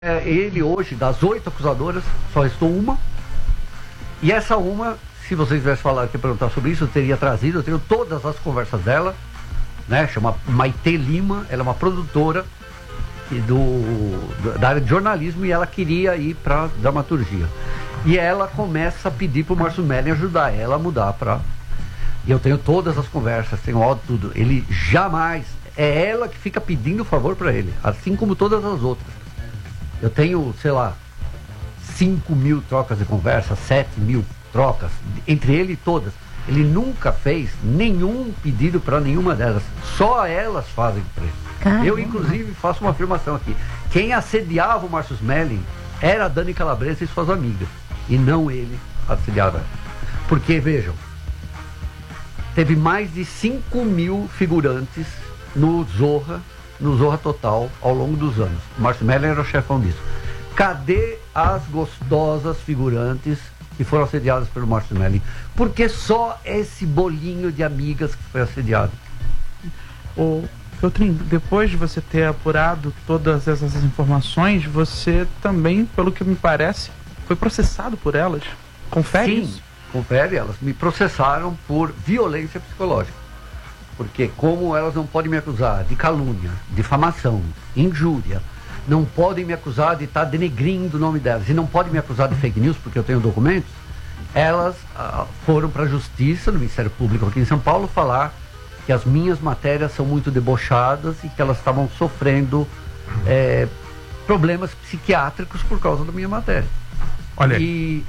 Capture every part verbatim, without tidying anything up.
É, ele hoje, das oito acusadoras, só restou uma. E essa uma, se vocês tivessem falado que perguntar sobre isso, eu teria trazido, eu tenho todas as conversas dela, né? Chama Maite Lima, ela é uma produtora do, da área de jornalismo e ela queria ir para dramaturgia. E ela começa a pedir para o Márcio Mellen ajudar ela a mudar para... E eu tenho todas as conversas, tenho áudio, tudo. Ele jamais... É ela que fica pedindo favor para ele, assim como todas as outras. Eu tenho, sei lá, cinco mil trocas de conversa, sete mil trocas, entre ele e todas. Ele nunca fez nenhum pedido para nenhuma delas. Só elas fazem para ele. Caramba. Eu, inclusive, faço uma afirmação aqui. Quem assediava o Márcio Mellen era a Dani Calabresa e suas amigas. E não ele assediava ela. Porque, vejam, teve mais de cinco mil figurantes no Zorra, no Zorra Total, ao longo dos anos. O Márcio Mellen era o chefão disso. Cadê as gostosas figurantes que foram assediadas pelo Márcio Mellen? Porque só esse bolinho de amigas que foi assediado. Ô, Feltrin, depois de você ter apurado todas essas informações, você também, pelo que me parece, foi processado por elas. Confere Sim, isso? confere. Elas me processaram por violência psicológica. Porque como elas não podem me acusar de calúnia, difamação, injúria, não podem me acusar de estar denegrindo o nome delas, e não podem me acusar de fake news, porque eu tenho documentos, elas ah, foram para a Justiça, no Ministério Público aqui em São Paulo, falar que as minhas matérias são muito debochadas e que elas estavam sofrendo é, problemas psiquiátricos por causa da minha matéria. Olha aí. E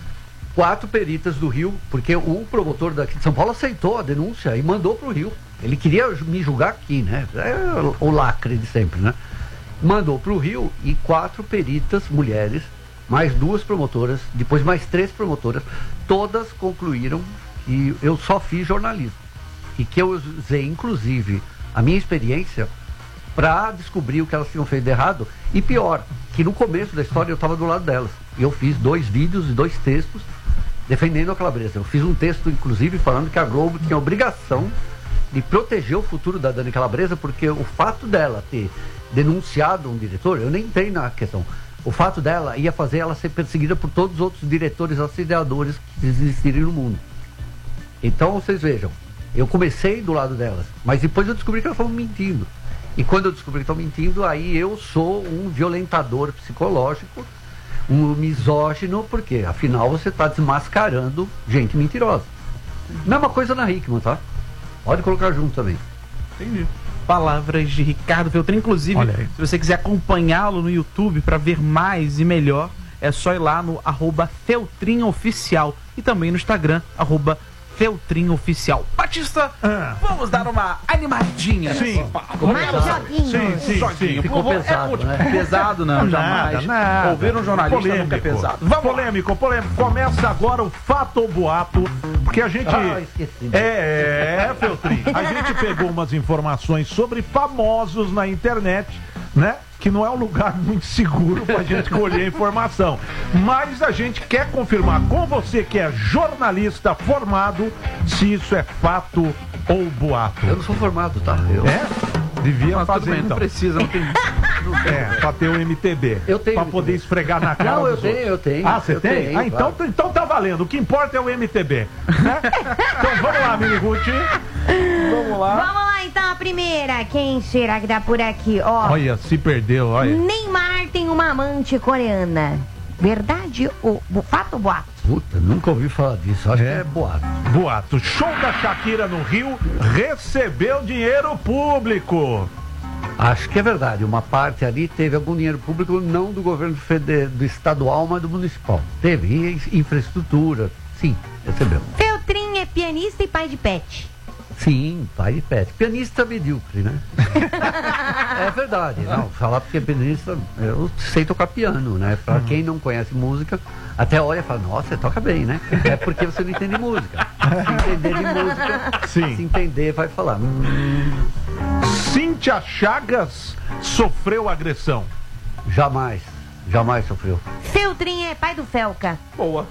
quatro peritas do Rio, porque o promotor daqui de São Paulo aceitou a denúncia e mandou para o Rio. Ele queria me julgar aqui, né? É o lacre de sempre, né? Mandou para o Rio e quatro peritas, mulheres, mais duas promotoras, depois mais três promotoras, todas concluíram que eu só fiz jornalismo. E que eu usei, inclusive, a minha experiência para descobrir o que elas tinham feito de errado. E pior, que no começo da história eu estava do lado delas. E eu fiz dois vídeos e dois textos defendendo a Calabresa. Eu fiz um texto, inclusive, falando que a Globo tinha a obrigação de proteger o futuro da Dani Calabresa, porque o fato dela ter denunciado um diretor, eu nem entrei na questão, o fato dela ia fazer ela ser perseguida por todos os outros diretores assediadores que existirem no mundo. Então, vocês vejam, eu comecei do lado delas, mas depois eu descobri que elas estavam mentindo. E quando eu descobri que estão mentindo, aí eu sou um violentador psicológico, um misógino, porque afinal você está desmascarando gente mentirosa. Mesma coisa na Hickman, tá? Pode colocar junto também. Entendi. Palavras de Ricardo Feltrin. Inclusive, se você quiser acompanhá-lo no YouTube para ver mais e melhor, é só ir lá no arroba Feltrin Oficial e também no Instagram, arroba Feltrin Oficial. Batista, ah. vamos dar uma animadinha. Sim. Mais joguinho. Sim, sim, joguinho. sim. Ficou Por favor, pesado, é, né? Pesado não, jamais. Nada, nada. Ouvir um jornalista polêmico. nunca é pesado. Vamos polêmico, lá. polêmico. Começa agora o Fato ou Boato, porque a gente... Ah, esqueci. É, é, Feltrin. A gente pegou umas informações sobre famosos na internet, né? Que não é um lugar muito seguro pra gente colher informação. Mas a gente quer confirmar com você que é jornalista formado se isso é fato ou boato. Eu não sou formado, tá? Eu... É? Devia Mas fazer, tudo bem, então. não precisa, não tem... É, pra ter o M T B. Eu tenho Pra M T B. poder esfregar na cara Não, eu dos tenho, outros. eu tenho. Ah, você eu tem? tenho, Ah, então, claro. então tá valendo. O que importa é o M T B. Né? Então vamos lá, Mini Ruth. Vamos lá. Vamos lá então, a primeira. Quem será que dá por aqui? Ó, Olha, se perdeu, olha. Neymar tem uma amante coreana. Verdade ou bo- fato ou boato? Puta, nunca ouvi falar disso. Acho É. que é boato. Boato. Show da Shakira no Rio recebeu dinheiro público. Acho que é verdade. Uma parte ali teve algum dinheiro público, não do governo federal, do estadual, mas do municipal. Teve. E infraestrutura. Sim, recebeu. Feltrin é pianista e pai de pet. Sim, pai de pet. Pianista medíocre, né? É verdade. Não, falar porque pianista, eu sei tocar piano, né? Pra quem não conhece música, até olha e fala, nossa, você toca bem, né? É porque você não entende música. Se entender de música, Sim. se entender, vai falar. Hum, Cíntia Chagas sofreu agressão. jamais, jamais sofreu. Feltrin é pai do Felca. Boa.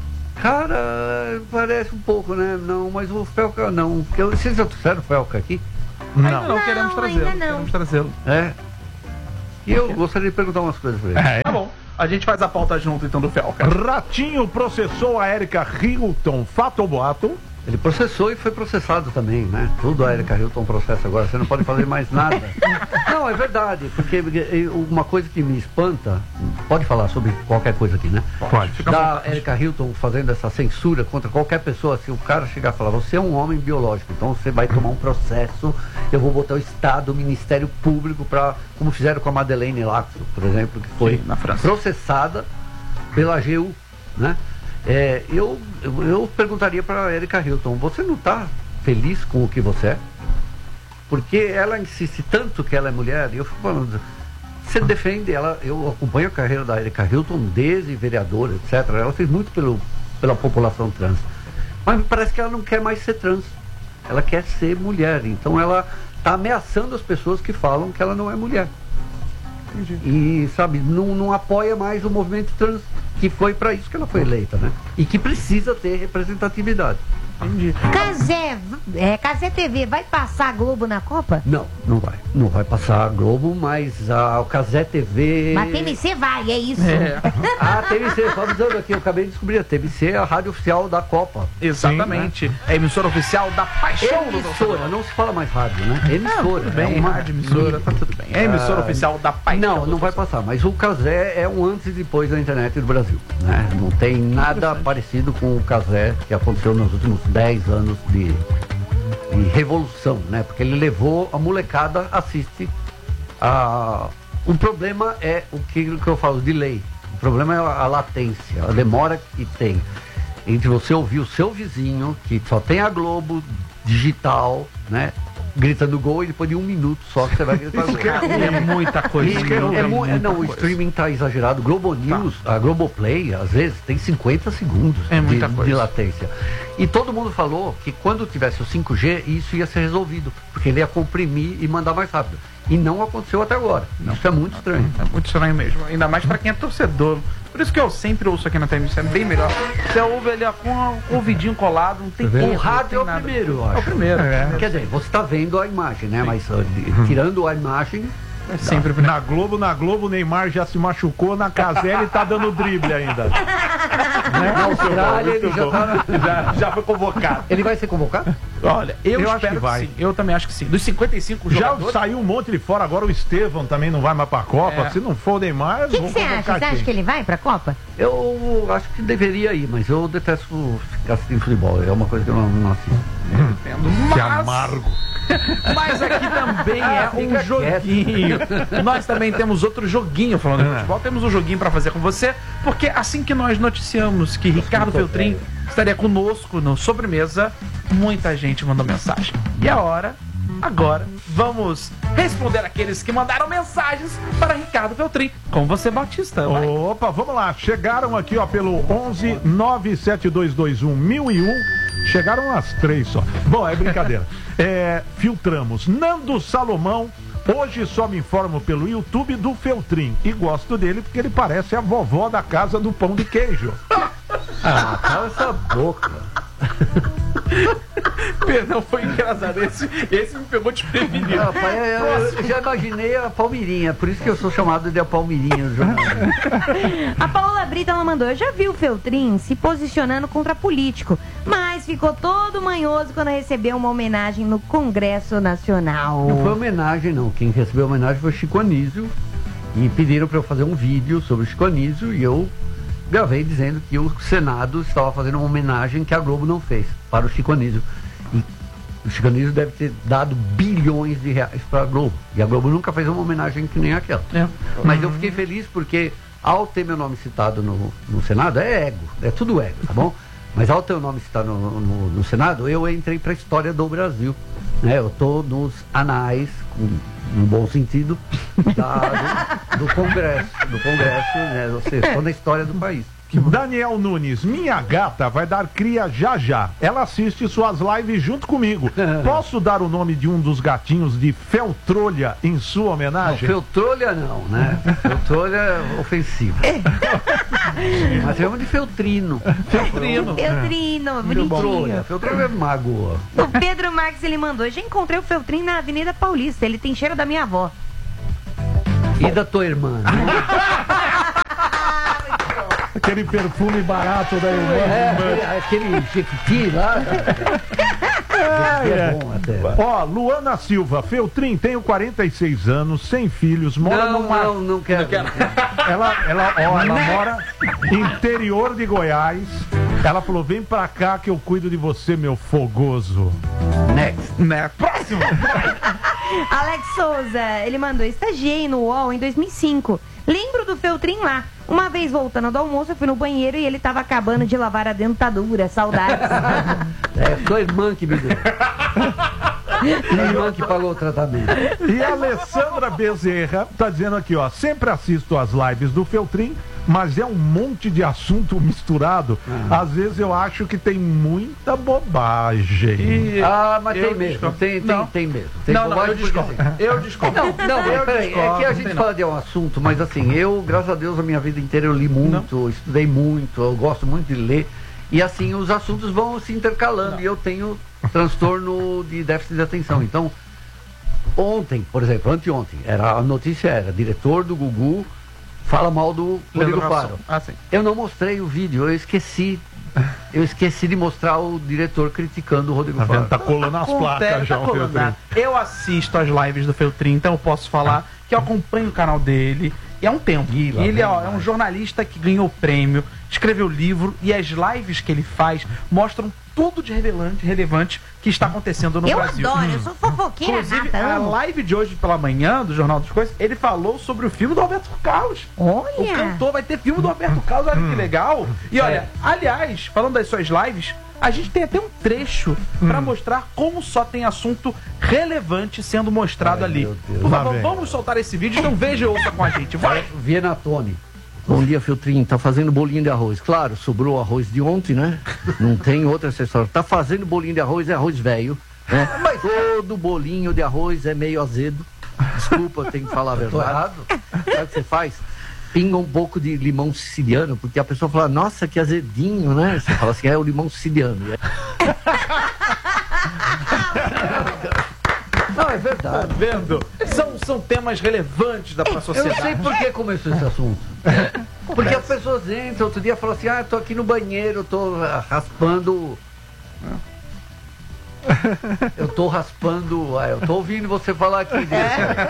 Cara, parece um pouco, né? Não, mas o Felca não. Porque eu- Vocês já trouxeram o Felca aqui? Ainda Não. não, queremos Não, trazê-lo. ainda não. Queremos trazê-lo. É. E eu gostaria de perguntar umas coisas pra ele. É. Tá bom. A gente faz a pauta junto, então, do Felca. Ratinho processou a Erika Hilton. Fato ou boato? Ele processou e foi processado também, né? Tudo a Erika Hilton processa agora, você não pode fazer mais nada. Não, é verdade, porque uma coisa que me espanta, pode falar sobre qualquer coisa aqui, né? Pode. Da Erika Hilton fazendo essa censura contra qualquer pessoa, se o cara chegar e falar, você é um homem biológico, então você vai tomar um processo, eu vou botar o Estado, o Ministério Público, para como fizeram com a Madeleine Lacso, por exemplo, que foi Sim, na França. processada pela A G U, né? É, eu, eu, eu perguntaria para a Erika Hilton, você não está feliz com o que você é? Porque ela insiste tanto que ela é mulher, e eu fico falando, você defende ela, eu acompanho a carreira da Erika Hilton desde vereadora, etcétera. Ela fez muito pelo, pela população trans. Mas me parece que ela não quer mais ser trans. Ela quer ser mulher. Então ela está ameaçando as pessoas que falam que ela não é mulher. Entendi. E, sabe, não, não apoia mais o movimento trans, que foi para isso que ela foi eleita, né? E que precisa ter representatividade. Entendi. Casé, é, Casé T V, vai passar a Globo na Copa? Não, não vai. Não vai passar a Globo, mas a, o Casé T V... Mas T V C vai, é isso. É. A T V C, só avisando aqui, eu acabei de descobrir, a T V C é a rádio oficial da Copa. Exatamente. Sim, né? É a emissora oficial da paixão do Emissora, não se fala mais rádio, né? Emissora. Ah, tudo bem, é uma rádio, emissora, tá tudo bem. É a emissora Ah, oficial da paixão. Não, não vai passar, mas o Casé é um antes e depois da internet do Brasil, né? Não tem nada parecido com o Casé que aconteceu nos últimos dez anos de, de revolução, né? Porque ele levou, a molecada assiste a... O problema é o que, que eu falo, de lei. O problema é a latência, a demora que tem entre você ouvir o seu vizinho, que só tem a Globo digital, né? Gritando gol e depois de um minuto só que você vai gritar gol. É muita coisa. E, é, é, é mu- muita não, coisa. o streaming tá exagerado. Globo News, tá. A Globoplay, às vezes, tem cinquenta segundos é de, muita coisa. de latência. E todo mundo falou que quando tivesse o cinco G, isso ia ser resolvido, porque ele ia comprimir e mandar mais rápido. E não aconteceu até agora. Não. Isso é muito estranho. É muito estranho mesmo. Ainda mais pra quem é torcedor. Por isso que eu sempre ouço aqui na T V C, é bem melhor. Você ouve ele ó, com a- com o vidinho colado, não tem O erro, rádio é não o tem nada. primeiro, eu acho. É o primeiro. É. Quer dizer, você está vendo a imagem, né? Mas uh, de- tirando a imagem, É sempre o primeiro. Na Globo, na Globo, o Neymar já se machucou, na Casé ele tá dando drible ainda. na Austrália ele já tá... já, já foi convocado. Ele vai ser convocado? Olha, eu, Eu acho espero que que, vai. sim. Eu também acho que sim. Dos cinquenta e cinco Já jogadores... saiu um monte de fora, agora o Estevão também não vai mais pra Copa. É. Se não for o Neymar, O que vão você acha? convocar Você acha quem? que ele vai pra Copa? Eu acho que deveria ir, mas eu detesto ficar assistindo futebol. É uma coisa que eu não, não assisto. Que Mas, amargo. mas aqui também é Ah, um fica joguinho. Nós também temos outro joguinho falando de É. futebol. Temos um joguinho pra fazer com você, porque assim que nós noticiamos que Ricardo Feltrin estaria conosco no Sobremesa, muita gente mandou mensagem. E a hora, agora, vamos responder aqueles que mandaram mensagens para Ricardo Feltrin. Com você, Batista. Vai. Opa, vamos lá. Chegaram aqui, ó, pelo onze nove sete dois dois um mil e um. Chegaram as três só. Bom, é brincadeira. É, filtramos. Nando Salomão. Hoje só me informo pelo YouTube do Feltrin. E gosto dele porque ele parece a vovó da casa do pão de queijo. Ah, cala essa boca. Perdão, foi engraçado. Esse, esse me pegou desprevenido. Ah, pai, eu, eu já imaginei a Palmirinha, por isso que eu sou chamado de a Palmirinha no jornal. A Paola Brita ela mandou, eu já vi o Feltrin se posicionando contra político, mas ficou todo manhoso quando recebeu uma homenagem no Congresso Nacional. Não foi homenagem, não. Quem recebeu a homenagem foi Chico Anísio. E pediram para eu fazer um vídeo sobre o Chico Anísio e eu gravei dizendo que o Senado estava fazendo uma homenagem que a Globo não fez para o Chico Anísio. E o Chico Anísio deve ter dado bilhões de reais para a Globo. E a Globo nunca fez uma homenagem que nem aquela. É. Mas eu fiquei feliz porque, ao ter meu nome citado no, no Senado, é ego, é tudo ego, tá bom? Mas ao ter o nome citado no, no, no Senado, eu entrei para a história do Brasil. Né? Eu estou nos anais, com, no bom sentido, da, do, do Congresso, do Congresso, né? Ou seja, estou na história do país. Daniel Nunes, minha gata vai dar cria já já. Ela assiste suas lives junto comigo. Posso dar o nome de um dos gatinhos de Feltrolha em sua Não, homenagem? Feltrolha não, né? Feltrolha é ofensivo. Mas chama de Feltrino. Feltrino. Feltrino, Feltrolha. bonitinho. Feltrolha é magoa. O Pedro Marques ele mandou, já encontrei o Feltrin na Avenida Paulista, ele tem cheiro da minha avó. E da tua irmã? Aquele perfume barato da irmã. É, aquele Jequiti lá. É, é é. bom até. Ó, Luana Silva, Feltrin, tenho quarenta e seis anos, sem filhos, mora Não, numa... não, não quero. Não quero. Ela, ela, ó, ela mora interior de Goiás. Ela falou, vem pra cá que eu cuido de você, meu fogoso. Next. Né? Próximo. Alex Souza, ele mandou, estagiei no U O L em dois mil e cinco. Lembro do Feltrin lá. Uma vez voltando do almoço, eu fui no banheiro e ele tava acabando de lavar a dentadura. Saudades. É, sua irmã que me deu. Minha irmã que pagou o tratamento. E a Alessandra Bezerra tá dizendo aqui, ó, sempre assisto as lives do Feltrin, mas é um monte de assunto misturado. Ah. Às vezes eu acho que tem muita bobagem. E ah, mas tem mesmo. Discordo. Tem, tem, tem mesmo. Tem não, não, eu discordo. Assim. Eu discordo. Não, não, eu peraí, discordo. é que a gente fala de um assunto, mas assim, eu, graças a Deus, a minha vida inteira eu li muito, não. estudei muito, eu gosto muito de ler. E assim, os assuntos vão se intercalando. Não. E eu tenho transtorno de déficit de atenção. Então, ontem, por exemplo, anteontem, era, a notícia era, diretor do Gugu fala mal do Rodrigo Faro. Ah, sim. Eu não mostrei o vídeo, eu esqueci. Eu esqueci de mostrar o diretor criticando o Rodrigo tá Faro. Tá colando as placas já, tá o Feltrin. Eu assisto as lives do Feltrin, então eu posso falar que eu acompanho o canal dele. E é um tempo. E ele ó, é um jornalista que ganhou prêmio, escreveu livro e as lives que ele faz mostram tudo de relevante, relevante que está acontecendo no eu Brasil. Eu adoro, hum. eu sou fofoqueira. Inclusive, nata, a live de hoje pela manhã, do Jornal das Coisas, ele falou sobre o filme do Roberto Carlos. Olha! O cantor vai ter filme do Roberto Carlos, olha que legal. E olha, aliás, falando das suas lives, a gente tem até um trecho hum. para mostrar como só tem assunto relevante sendo mostrado Ai, ali. Por favor, vamos soltar esse vídeo, então veja e ouça com a gente. Vai! Viena Tony. Bom dia, Feltrin. Tá fazendo bolinho de arroz. Claro, sobrou arroz de ontem, né? Não tem outra acessório. Tá fazendo bolinho de arroz, é arroz velho, né? Mas todo bolinho de arroz é meio azedo. Desculpa, tenho que falar a verdade. Sabe o que você faz? Pinga um pouco de limão siciliano, porque a pessoa fala, nossa, que azedinho, né? Você fala assim, é o limão siciliano. Não, é verdade. Tá vendo? São, são temas relevantes da sociedade. Eu não sei por que começou esse assunto. Porque as pessoas entram, outro dia falam assim, ah, eu tô aqui no banheiro, eu tô raspando... Eu tô raspando, ah, eu tô ouvindo você falar aqui. É.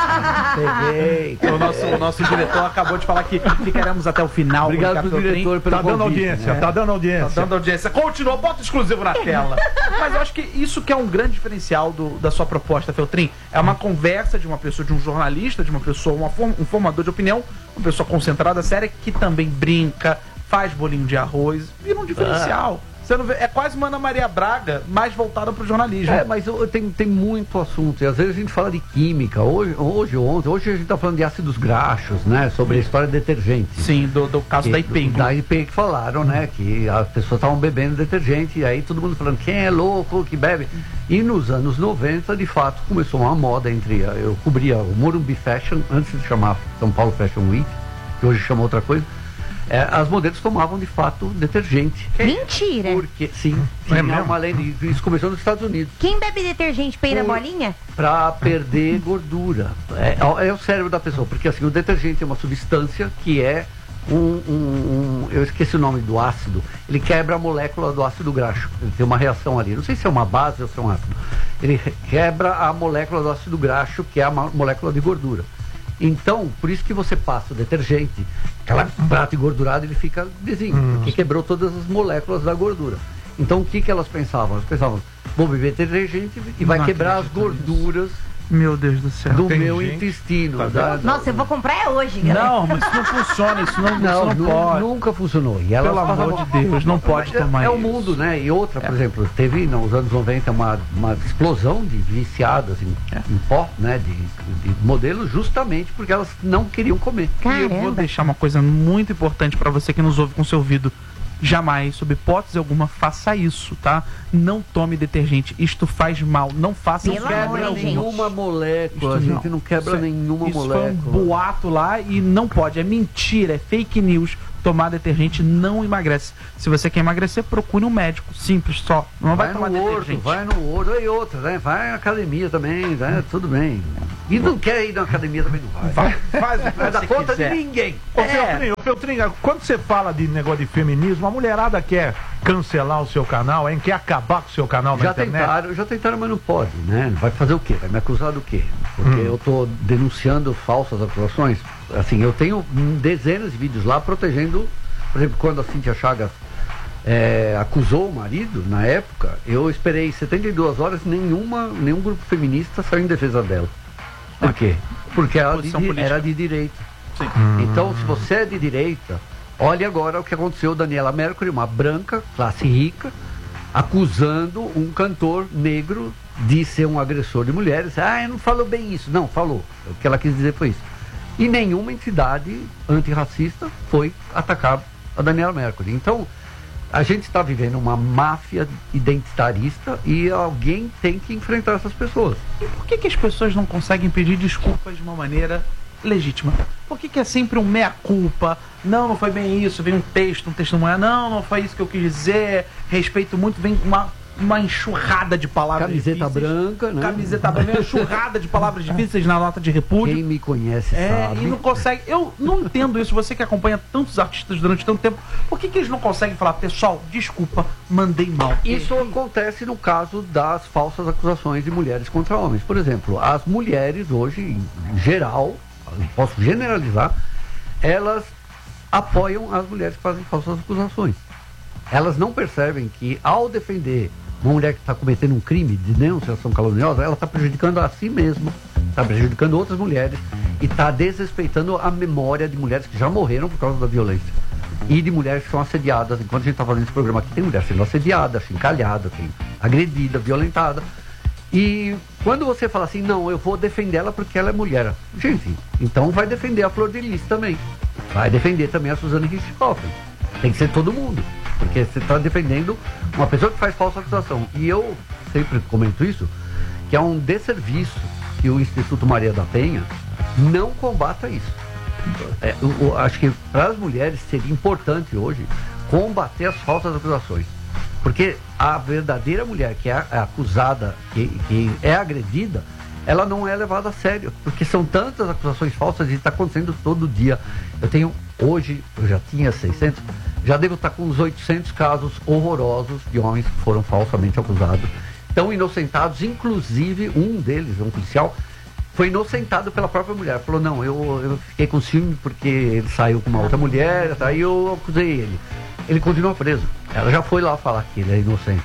Peguei. O nosso, o nosso diretor acabou de falar que ficaremos até o final. Obrigado pro diretor pelo Tá dando convite, audiência, né? tá dando audiência. Tá dando audiência. Continua, bota exclusivo na tela. Mas eu acho que isso que é um grande diferencial do, da sua proposta, Feltrin. É uma conversa de uma pessoa, de um jornalista, de uma pessoa, uma, um formador de opinião, uma pessoa concentrada, séria, que também brinca, faz bolinho de arroz, vira um diferencial. Ah. Você não vê, é quase uma Ana Maria Braga, mais voltada para o jornalismo. É, mas eu, tem, tem muito assunto. E às vezes a gente fala de química. Hoje, hoje ontem, hoje a gente está falando de ácidos graxos, né? Sobre a história de detergente. Sim, do, do caso que, da I P E N. Da I P E N que falaram, né? Que as pessoas estavam bebendo detergente. E aí todo mundo falando, quem é louco que bebe? E nos anos noventa, de fato, começou uma moda entre... Eu cobria o Morumbi Fashion, antes de chamar São Paulo Fashion Week, que hoje chama outra coisa. É, as modelos tomavam de fato detergente. Mentira! Porque, sim, tinha é uma lei de, isso começou nos Estados Unidos. Quem bebe detergente peida Por, bolinha? Pra perder gordura. É, é o cérebro da pessoa, porque assim, o detergente é uma substância que é um, um, um. Eu esqueci o nome do ácido. Ele quebra a molécula do ácido graxo. Ele tem uma reação ali. Não sei se é uma base ou se é um ácido. Ele quebra a molécula do ácido graxo, que é a molécula de gordura. Então, por isso que você passa o detergente, aquela prato engordurado, ele fica lisinho, hum. porque quebrou todas as moléculas da gordura. Então, o que, que elas pensavam? Elas pensavam, vou beber detergente e vai Não quebrar as gorduras. Meu Deus do céu. Do Tem meu gente. intestino. Tá da, Nossa, eu vou comprar hoje, galera. Não, mas isso não funciona, isso não, não, isso não nu, pode. Nunca funcionou. E elas Pelo amor passavam, de Deus, não pode é, tomar é isso. É o mundo, né? E outra, por é. exemplo, teve nos anos noventa uma, uma explosão de viciadas em, é. em pó, né? De, de modelos, justamente porque elas não queriam comer. Caramba. E eu vou deixar uma coisa muito importante para você que nos ouve com seu ouvido. Jamais, sob hipótese alguma, faça isso, tá? Não tome detergente, isto faz mal, não faça isso. Não quebra nenhuma molécula, a gente não, não quebra isso nenhuma isso molécula. Isso foi um boato lá e não pode, é mentira, é fake news. tomar detergente não emagrece. Se você quer emagrecer, procure um médico. Simples, só. Não vai, vai tomar no detergente. Horto, vai no Horto. E outra, né? Vai na academia também, né? Tudo bem. E não quer ir na academia também, não vai. Vai, faz o que Vai dar você conta quiser. de ninguém. Ô, É. Feltrinho, ô, Feltrinho, quando você fala de negócio de feminismo, a mulherada quer cancelar o seu canal, hein? Quer acabar com o seu canal na Já internet? tentaram, já tentaram, mas não pode, né? Vai fazer o quê? Vai me acusar do quê? Porque Hum. eu tô denunciando falsas acusações. Assim, eu tenho dezenas de vídeos lá protegendo, por exemplo, quando a Cíntia Chagas é, acusou o marido, na época, eu esperei setenta e duas horas e nenhuma, nenhum grupo feminista saiu em defesa dela. Por quê? Porque ela de, Posição política. era de direita. Sim. Então, se você é de direita, olhe agora o que aconteceu, Daniela Mercury, uma branca, classe rica, acusando um cantor negro de ser um agressor de mulheres. Ah, não falou bem isso. Não, falou. O que ela quis dizer foi isso. E nenhuma entidade antirracista foi atacar a Daniela Mercury. Então, a gente está vivendo uma máfia identitarista e alguém tem que enfrentar essas pessoas. E por que, que as pessoas não conseguem pedir desculpas de uma maneira legítima? Por que, que é sempre um meia-culpa? Não, não foi bem isso. Vem um texto, um testemunho. Não, não foi isso que eu quis dizer. Respeito muito. Vem uma, uma enxurrada de palavras Camiseta difíceis. branca, né? Camiseta branca. Vem uma enxurrada de palavras difíceis na nota de repúdio. Quem me conhece É, sabe. e não consegue. Eu não entendo isso. Você que acompanha tantos artistas durante tanto tempo, por que, que eles não conseguem falar, pessoal, desculpa, mandei mal? Isso acontece no caso das falsas acusações de mulheres contra homens. Por exemplo, as mulheres hoje, em geral, posso generalizar, elas apoiam as mulheres que fazem falsas acusações. Elas não percebem que, ao defender uma mulher que está cometendo um crime de denunciação caluniosa, ela está prejudicando a si mesma, está prejudicando outras mulheres e está desrespeitando a memória de mulheres que já morreram por causa da violência. E de mulheres que são assediadas. Enquanto a gente está fazendo esse programa aqui, tem mulher sendo assediada, chincalhada, tem agredida, violentada. E quando você fala assim, não, eu vou defender ela porque ela é mulher. Gente, então vai defender a Flor de Lis também. Vai defender também a Suzane Richthofen. Tem que ser todo mundo. Porque você está defendendo uma pessoa que faz falsa acusação. E eu sempre comento isso, que é um desserviço que o Instituto Maria da Penha não combata isso. É, eu, eu acho que para as mulheres seria importante hoje combater as falsas acusações. Porque a verdadeira mulher que é acusada, que, que é agredida, ela não é levada a sério. Porque são tantas acusações falsas e está acontecendo todo dia. Eu tenho, hoje, eu já tinha seiscentos, já devo estar com uns oitocentos casos horrorosos de homens que foram falsamente acusados. Tão inocentados, inclusive um deles, um policial, foi inocentado pela própria mulher. Falou, não, eu, eu fiquei com ciúme porque ele saiu com uma outra mulher, aí eu acusei ele. Ele continua preso. Ela já foi lá falar que ele é inocente.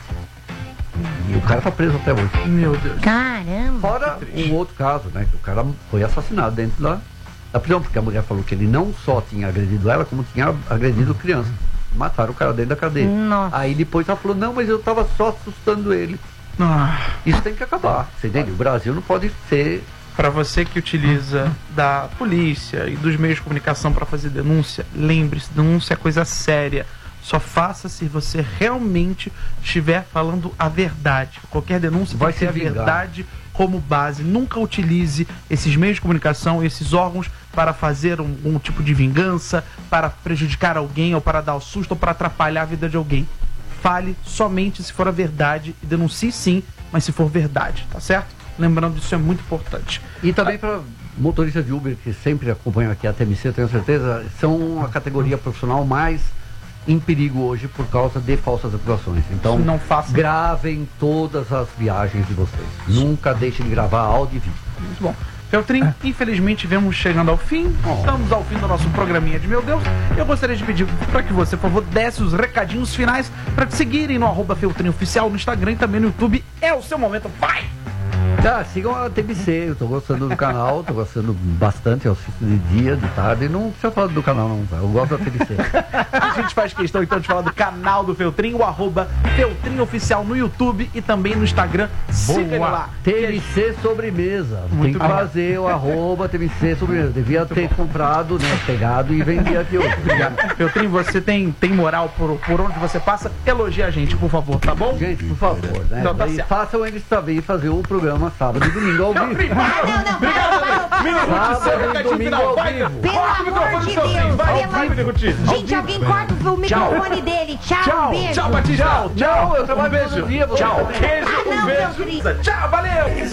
E o cara tá preso até hoje. Meu Deus. Caramba. Fora um outro caso, né? Que o cara foi assassinado dentro da, da prisão, porque a mulher falou que ele não só tinha agredido ela, como tinha agredido criança. Mataram o cara dentro da cadeia. Nossa. Aí depois ela falou, não, mas eu tava só assustando ele. Ah. Isso tem que acabar. Você entende? O Brasil não pode ser. Para você que utiliza da polícia e dos meios de comunicação para fazer denúncia, lembre-se, denúncia é coisa séria. Só faça se você realmente estiver falando a verdade. Qualquer denúncia Vai tem que ter se a vingar. verdade como base. Nunca utilize esses meios de comunicação, esses órgãos para fazer um, um tipo de vingança, para prejudicar alguém, ou para dar o susto, ou para atrapalhar a vida de alguém. Fale somente se for a verdade e denuncie sim, mas se for verdade, tá certo? Lembrando, isso é muito importante. E também para motoristas de Uber, que sempre acompanham aqui a T M C, eu tenho certeza, são a categoria profissional mais em perigo hoje por causa de falsas acusações. Então, Não faça. gravem todas as viagens de vocês. Nunca deixem de gravar áudio e vídeo. Muito bom. Feltrin, infelizmente vemos chegando ao fim. Oh. Estamos ao fim do nosso programinha de Meu Deus. Eu gostaria de pedir para que você, por favor, desse os recadinhos finais para te seguirem no arroba Feltrin Oficial no Instagram e também no YouTube. É o seu momento, vai! Tá, sigam a T M C, eu tô gostando do canal, tô gostando bastante, eu assisto de dia, de tarde, não precisa falar do canal não, eu gosto da T M C. A gente faz questão então de falar do canal do Feltrin, o arroba Feltrin Oficial no YouTube e também no Instagram. Siga ele lá. T M C Sobremesa, Muito tem que bom. fazer o arroba T M C Sobremesa, devia ter comprado, né, pegado e vendido aqui hoje. Obrigado. Feltrin, você tem, tem moral por, por onde você passa, elogia a gente, por favor, tá bom? Gente, por favor, né, Então tá e certo. façam eles também fazer o programa sábado e domingo ao vivo. Ah, não, não, para, para, para. Mini Ruth, seu recadinho final. Vai, Pelo corta o microfone amor do de seu Deus, filho. Vai, pelo- vai, Mini Ruth. Gente, alguém corta o microfone dele. Tchau, beijo. Tchau, Batista. Tchau, eu trabalho Um beijo. todo dia. você Tchau. também. Queijo, Ah, um não, meu beijo. querido. Tchau, valeu.